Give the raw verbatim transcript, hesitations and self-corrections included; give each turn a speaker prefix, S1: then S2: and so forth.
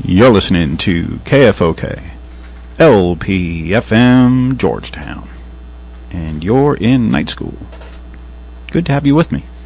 S1: You're listening to K F O K, L P F M, Georgetown, and you're in night school. Good to have you with me.